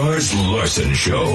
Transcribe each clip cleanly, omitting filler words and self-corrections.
George Larson Show.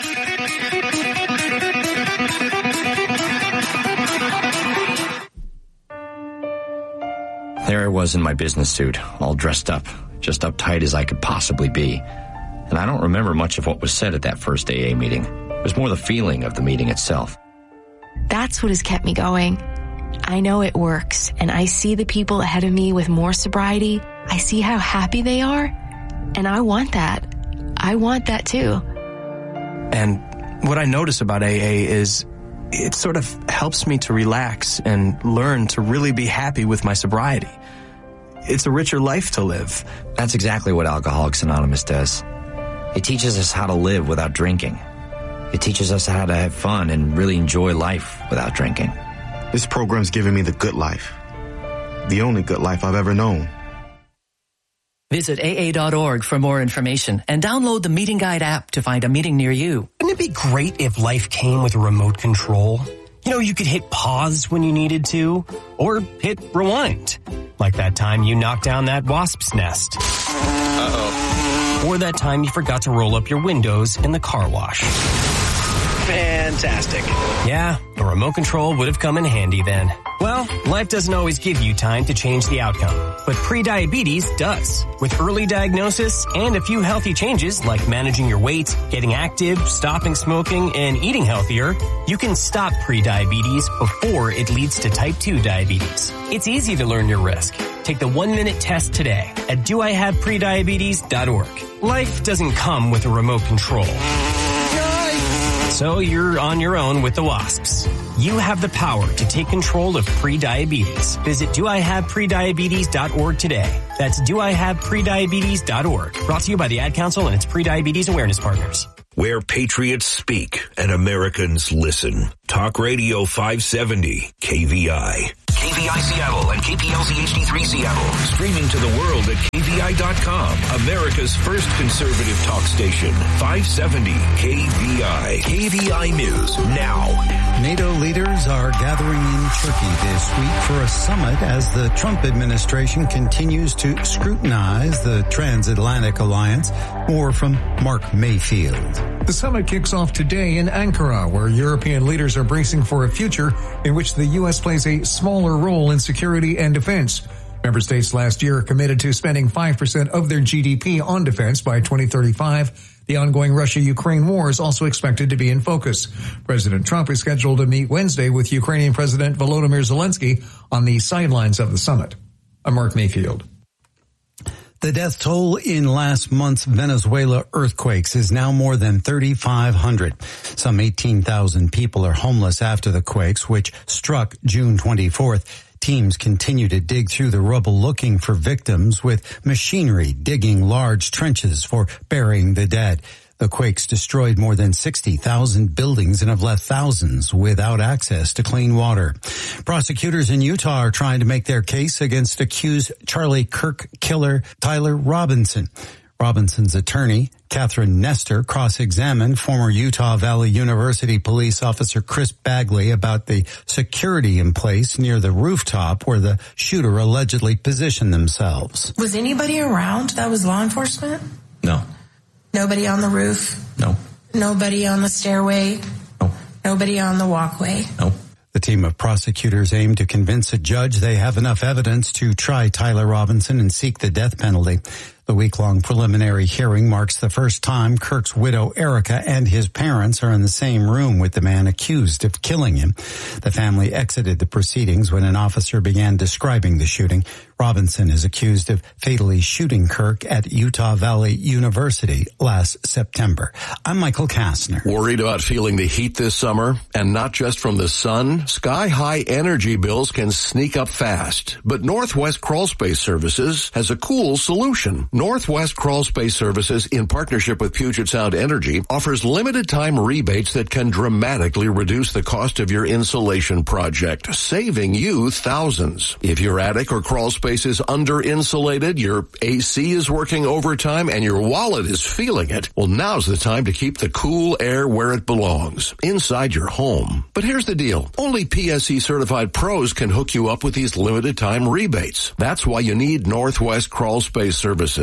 There I was in my business suit, all dressed up, just uptight as I could possibly be. And I don't remember much of what was said at that first AA meeting. It was more the feeling of the meeting itself. That's what has kept me going. I know it works, and I see the people ahead of me with more sobriety. I see how happy they are, and I want that. I want that too. And what I notice about AA is it sort of helps me to relax and learn to really be happy with my sobriety. It's a richer life to live. That's exactly what Alcoholics Anonymous does. It teaches us how to live without drinking. It teaches us how to have fun and really enjoy life without drinking. This program's given me the good life. The only good life I've ever known. Visit AA.org for more information and download the Meeting Guide app to find a meeting near you. Wouldn't it be great if life came with a remote control? You know, you could hit pause when you needed to, or hit rewind. Like that time you knocked down that wasp's nest. Uh-oh. Or that time you forgot to roll up your windows in the car wash. Fantastic. Yeah, a remote control would have come in handy then. Well, life doesn't always give you time to change the outcome, but prediabetes does. With early diagnosis and a few healthy changes like managing your weight, getting active, stopping smoking, and eating healthier, you can stop prediabetes before it leads to type 2 diabetes. It's easy to learn your risk. Take the 1-minute test today at doihaveprediabetes.org. Life doesn't come with a remote control. So you're on your own with the wasps. You have the power to take control of prediabetes. Visit doihaveprediabetes.org today. That's doihaveprediabetes.org. Brought to you by the Ad Council and its Prediabetes Awareness Partners. Where patriots speak and Americans listen. Talk Radio 570, KVI. KVI Seattle and KPLZ HD3 Seattle. Streaming to the world at KVI.com. America's first conservative talk station. 570 KVI. KVI News now. NATO leaders are gathering in Turkey this week for a summit as the Trump administration continues to scrutinize the transatlantic alliance. More from Mark Mayfield. The summit kicks off today in Ankara, where European leaders are bracing for a future in which the U.S. plays a smaller role in security and defense. Member states last year committed to spending 5% of their GDP on defense by 2035. The ongoing Russia-Ukraine war is also expected to be in focus. President Trump is scheduled to meet Wednesday with Ukrainian President Volodymyr Zelensky on the sidelines of the summit. I'm Mark Mayfield. The death toll in last month's Venezuela earthquakes is now more than 3,500. Some 18,000 people are homeless after the quakes, which struck June 24th. Teams continue to dig through the rubble looking for victims, with machinery digging large trenches for burying the dead. The quakes destroyed more than 60,000 buildings and have left thousands without access to clean water. Prosecutors in Utah are trying to make their case against accused Charlie Kirk killer Tyler Robinson. Robinson's attorney, Catherine Nestor, cross-examined former Utah Valley University police officer Chris Bagley about the security in place near the rooftop where the shooter allegedly positioned themselves. Was anybody around that was law enforcement? No. Nobody on the roof? No. Nobody on the stairway? No. Nobody on the walkway? No. The team of prosecutors aim to convince a judge they have enough evidence to try Tyler Robinson and seek the death penalty. The week-long preliminary hearing marks the first time Kirk's widow, Erica, and his parents are in the same room with the man accused of killing him. The family exited the proceedings when an officer began describing the shooting. Robinson is accused of fatally shooting Kirk at Utah Valley University last September. I'm Michael Kastner. Worried about feeling the heat this summer? And not just from the sun? Sky-high energy bills can sneak up fast. But Northwest Crawl Space Services has a cool solution. Northwest Crawl Space Services, in partnership with Puget Sound Energy, offers limited-time rebates that can dramatically reduce the cost of your insulation project, saving you thousands. If your attic or crawl space is under-insulated, your AC is working overtime, and your wallet is feeling it, well, now's the time to keep the cool air where it belongs, inside your home. But here's the deal. Only PSC-certified pros can hook you up with these limited-time rebates. That's why you need Northwest Crawl Space Services.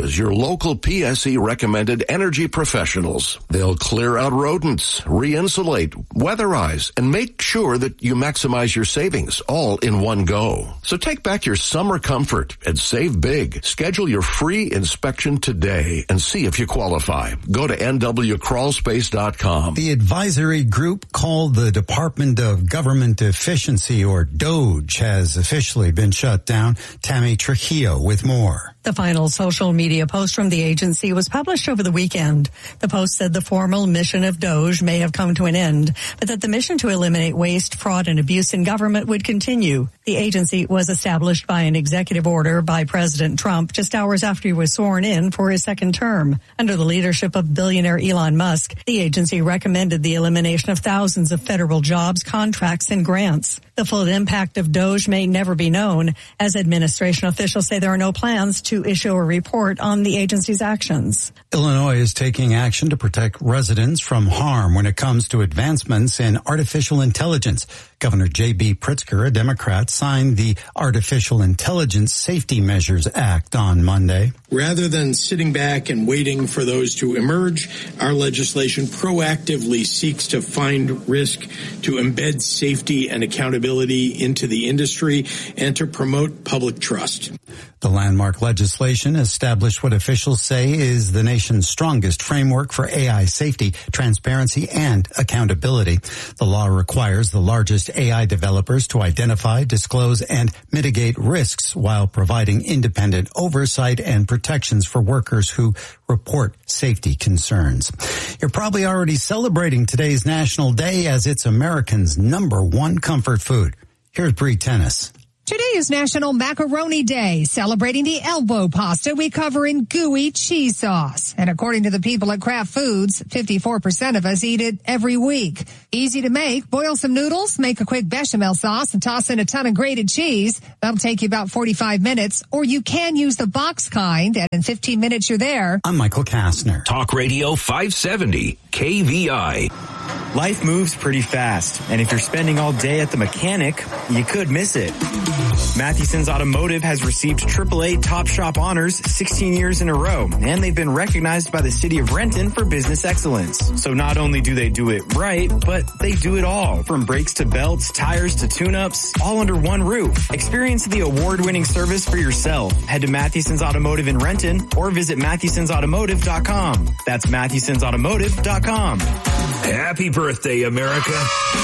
Services, your local PSE recommended energy professionals. They'll clear out rodents, re-insulate, weatherize, and make sure that you maximize your savings all in one go. So take back your summer comfort and save big. Schedule your free inspection today and see if you qualify. Go to nwcrawlspace.com. The advisory group called the Department of Government Efficiency, or DOGE, has officially been shut down. Tammy Trujillo with more. The final social media post from the agency was published over the weekend. The post said the formal mission of DOGE may have come to an end, but that the mission to eliminate waste, fraud, and abuse in government would continue. The agency was established by an executive order by President Trump just hours after he was sworn in for his second term. Under the leadership of billionaire Elon Musk, the agency recommended the elimination of thousands of federal jobs, contracts, and grants. The full impact of DOGE may never be known, as administration officials say there are no plans to issue a report on the agency's actions. Illinois is taking action to protect residents from harm when it comes to advancements in artificial intelligence. Governor J.B. Pritzker, a Democrat, signed the Artificial Intelligence Safety Measures Act on Monday. Rather than sitting back and waiting for those to emerge, our legislation proactively seeks to find risk, to embed safety and accountability into the industry, and to promote public trust. The landmark legislation established what officials say is the nation's strongest framework for AI safety, transparency, and accountability. The law requires the largest AI developers to identify, disclose, and mitigate risks while providing independent oversight and protections for workers who report safety concerns. You're probably already celebrating today's National Day as it's Americans' #1 comfort food. Here's Bree Tennis. Today is National Macaroni Day, celebrating the elbow pasta we cover in gooey cheese sauce. And according to the people at Kraft Foods, 54% of us eat it every week. Easy to make. Boil some noodles, make a quick bechamel sauce, and toss in a ton of grated cheese. That'll take you about 45 minutes. Or you can use the box kind, and in 15 minutes you're there. I'm Michael Kastner. Talk Radio 570, KVI. Life moves pretty fast, and if you're spending all day at the mechanic, you could miss it. Mathewson's Automotive has received AAA Top Shop honors 16 years in a row, and they've been recognized by the city of Renton for business excellence. So not only do they do it right, but they do it all, from brakes to belts, tires to tune-ups, all under one roof. Experience the award-winning service for yourself. Head to Mathewson's Automotive in Renton or visit Mathewson'sAutomotive.com. That's Mathewson'sAutomotive.com. Happy birthday, America.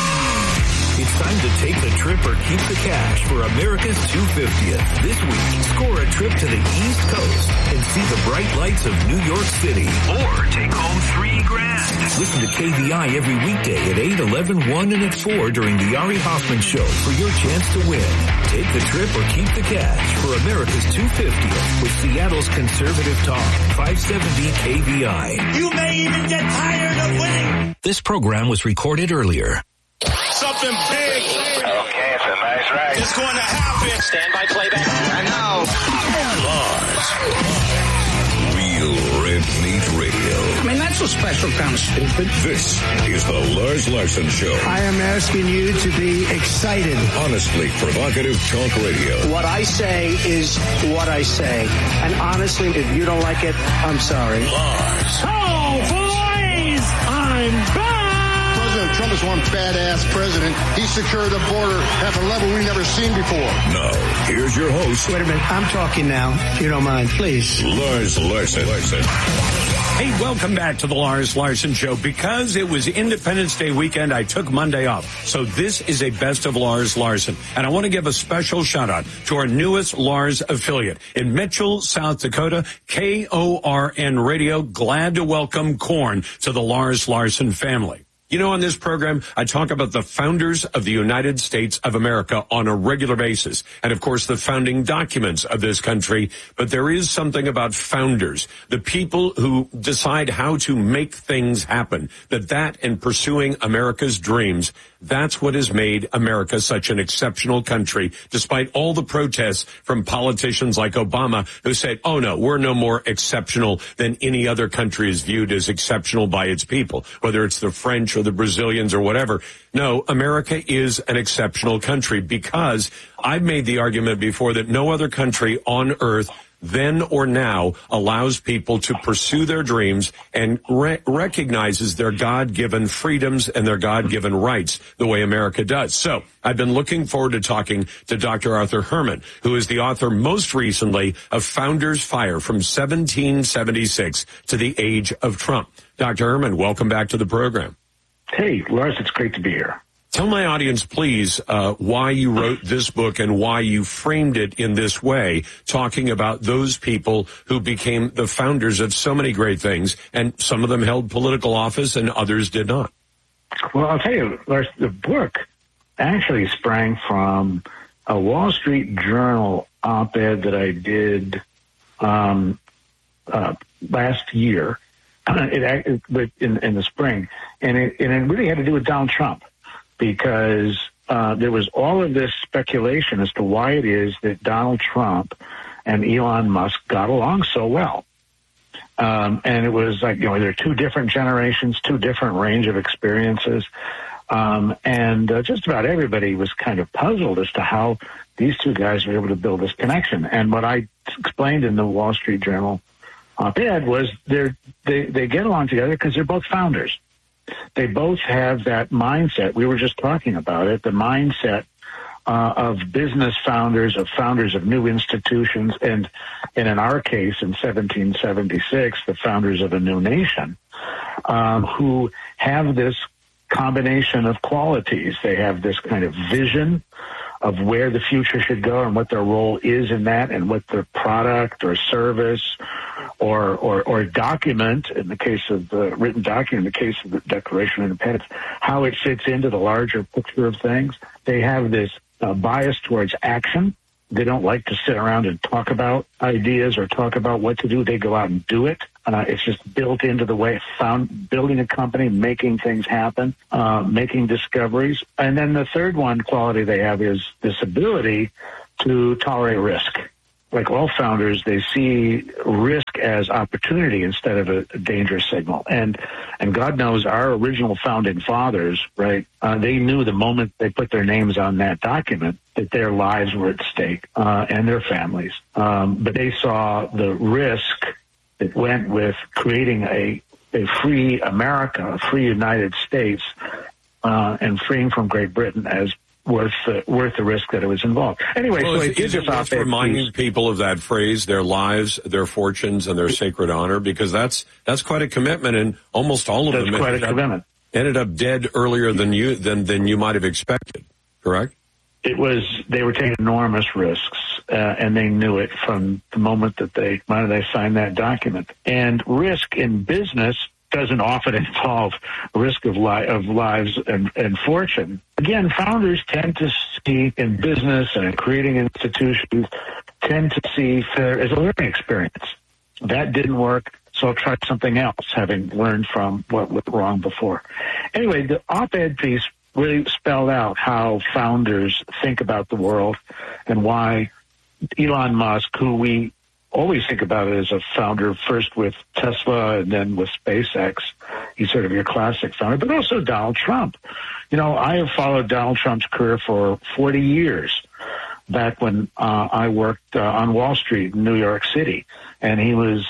It's time to take the trip or keep the cash for America's 250th. This week, score a trip to the East Coast and see the bright lights of New York City. Or take home $3,000. Listen to KVI every weekday at 8, 11, 1, and at 4 during the Ari Hoffman Show for your chance to win. Take the trip or keep the cash for America's 250th with Seattle's Conservative Talk, 570 KVI. You may even get tired of winning. This program was recorded earlier. Something big. Okay, it's a nice ride. It's going to happen. Stand by playback. I know. Lars. Real Red Meat Radio. I mean, that's a special kind of stupid. This is the Lars Larson Show. I am asking you to be excited. Honestly provocative talk radio. What I say is what I say. And honestly, if you don't like it, I'm sorry. Lars. Oh, boys! I'm back! President Trump is one badass president. He secured the border at a level we've never seen before. Now, here's your host. Wait a minute. I'm talking now, if you don't mind, please. Lars Larson. Hey, welcome back to the Lars Larson Show. Because it was Independence Day weekend, I took Monday off. So this is a best of Lars Larson. And I want to give a special shout out to our newest Lars affiliate in Mitchell, South Dakota, KORN Radio. Glad to welcome Korn to the Lars Larson family. You know, on this program, I talk about the founders of the United States of America on a regular basis. And, of course, the founding documents of this country. But there is something about founders, the people who decide how to make things happen, that and pursuing America's dreams, that's what has made America such an exceptional country, despite all the protests from politicians like Obama who said, oh, no, we're no more exceptional than any other country is viewed as exceptional by its people, whether it's the French or the Brazilians or whatever. No, America is an exceptional country because I've made the argument before that no other country on earth then or now allows people to pursue their dreams and recognizes their God-given freedoms and their God-given rights the way America does. So I've been looking forward to talking to Dr. Arthur Herman, who is the author most recently of Founders Fire from 1776 to the Age of Trump. Dr. Herman, welcome back to the program. Hey, Lars, it's great to be here. Tell my audience, please, why you wrote this book and why you framed it in this way, talking about those people who became the founders of so many great things, and some of them held political office and others did not. Well, I'll tell you, Lars, the book actually sprang from a Wall Street Journal op-ed that I did last year, in the spring, and it really had to do with Donald Trump. Because there was all of this speculation as to why it is that Donald Trump and Elon Musk got along so well. And it was like, they're two different generations, two different range of experiences. And just about everybody was kind of puzzled as to how these two guys were able to build this connection. And what I explained in the Wall Street Journal op-ed was they get along together because they're both founders. They both have that mindset. We were just talking about it, the mindset of business founders, of new institutions, and in our case, in 1776, the founders of a new nation, who have this combination of qualities. They have this kind of vision of where the future should go and what their role is in that, and what their product or service or document, in the case of the written document, in the case of the Declaration of Independence, how it fits into the larger picture of things. They have this bias towards action. They don't like to sit around and talk about ideas or talk about what to do. They go out and do it. It's just built into the way building a company, making things happen, making discoveries. And then the third quality they have is this ability to tolerate risk. Like all founders, they see risk as opportunity instead of a danger signal. And God knows our original founding fathers, right? They knew the moment they put their names on that document that their lives were at stake, and their families. But they saw the risk that went with creating a free America, a free United States, and freeing from Great Britain as worth the risk that it was involved. Anyway, well, so it gives us reminding people of that phrase, their lives, their fortunes, and their sacred honor, because that's quite a commitment, and almost all of them ended up dead earlier than you might have expected. Correct? They were taking enormous risks, and they knew it from the moment that they signed that document. And risk in business doesn't often involve risk of lives and fortune. Again, founders tend to see in business and in creating institutions, tend to see failure as a learning experience. That didn't work, so I'll try something else, having learned from what went wrong before. Anyway, the op-ed piece really spelled out how founders think about the world and why Elon Musk, who we always think about it as a founder, first with Tesla and then with SpaceX. He's sort of your classic founder, but also Donald Trump. I have followed Donald Trump's career for 40 years, back when I worked on Wall Street in New York City, and he was,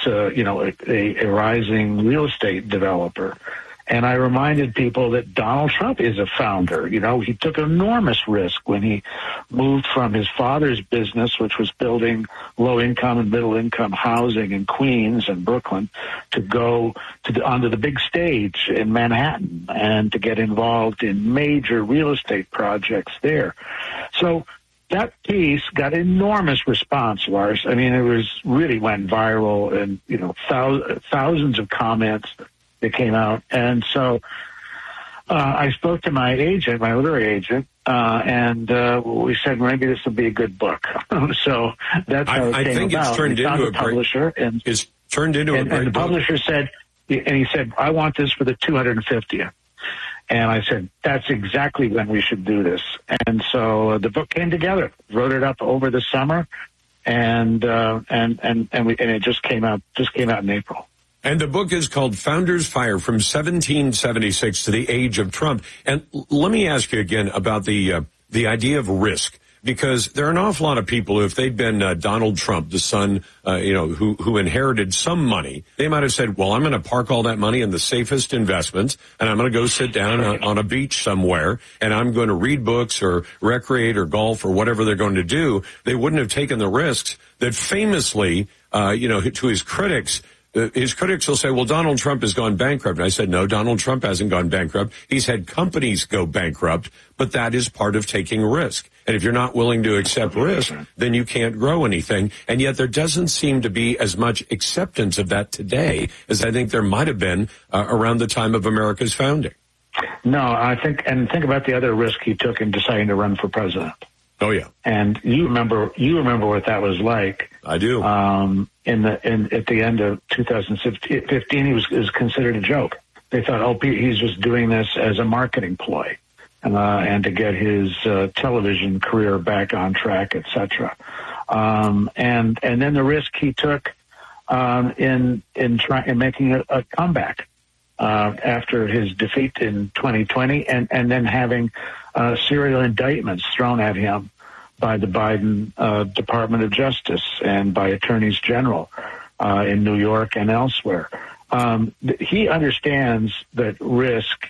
a rising real estate developer. And I reminded people that Donald Trump is a founder. He took enormous risk when he moved from his father's business, which was building low-income and middle-income housing in Queens and Brooklyn, to go onto the big stage in Manhattan and to get involved in major real estate projects there. So that piece got enormous response, Lars. I mean, it really went viral, and, thousands of comments that came out. And so I spoke to my agent, my literary agent, and we said maybe this will be a good book. So that's how it came about. It's turned into a publisher, and it's turned into a great and the publisher said, and he said, I want this for the 250th. And I said, that's exactly when we should do this. And so the book came together, wrote it up over the summer, and it just came out in April. And the book is called Founders Fire from 1776 to the Age of Trump. And let me ask you again about the idea of risk. because there are an awful lot of people who, if they'd been Donald Trump, the son, who inherited some money, they might have said, well, I'm going to park all that money in the safest investments, and I'm going to go sit down on a beach somewhere, and I'm going to read books or recreate or golf or whatever they're going to do. They wouldn't have taken the risks that famously, to his critics will say, well, Donald Trump has gone bankrupt. And I said, no, Donald Trump hasn't gone bankrupt. He's had companies go bankrupt, but that is part of taking risk. And if you're not willing to accept risk, then you can't grow anything. And yet there doesn't seem to be as much acceptance of that today as I think there might have been around the time of America's founding. No, think about the other risk he took in deciding to run for president. Oh yeah, and you remember what that was like. I do. At the end of 2015, he was considered a joke. They thought, he's just doing this as a marketing ploy, and to get his television career back on track, etc. And then the risk he took in making a comeback after his defeat in 2020, and then having serial indictments thrown at him by the Biden Department of Justice and by attorneys general in New York and elsewhere. He understands that risk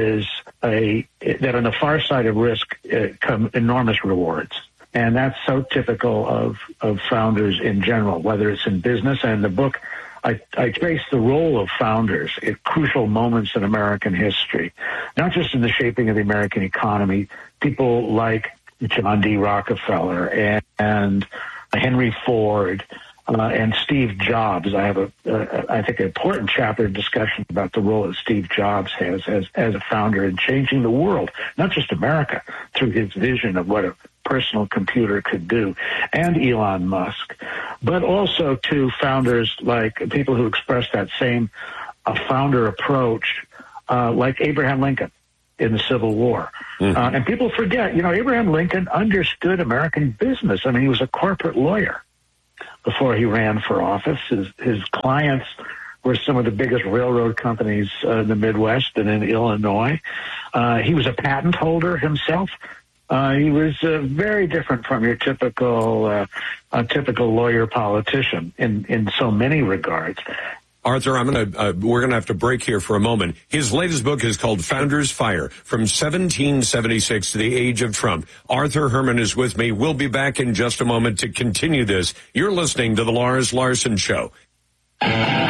that on the far side of risk come enormous rewards. And that's so typical of founders in general, whether it's in business. And in the book, I trace the role of founders at crucial moments in American history, not just in the shaping of the American economy. People like John D. Rockefeller and Henry Ford and Steve Jobs. I have I think, an important chapter of discussion about the role that Steve Jobs has as a founder in changing the world, not just America, through his vision of what a personal computer could do, and Elon Musk, but also to founders like people who express that same founder approach, like Abraham Lincoln in the Civil War. Mm-hmm. And people forget, Abraham Lincoln understood American business. I mean, he was a corporate lawyer before he ran for office. His clients were some of the biggest railroad companies in the Midwest and in Illinois. He was a patent holder himself. He was very different from your typical lawyer politician in so many regards. Arthur, we're gonna have to break here for a moment. His latest book is called Founders Fire, From 1776 to the Age of Trump. Arthur Herman is with me. We'll be back in just a moment to continue this. You're listening to The Lars Larson Show.